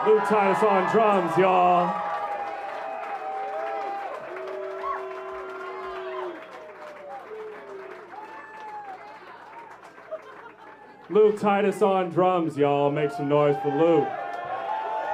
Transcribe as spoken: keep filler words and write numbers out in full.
Luke Titus on drums, y'all. Luke Titus on drums, y'all. Make some noise for Luke.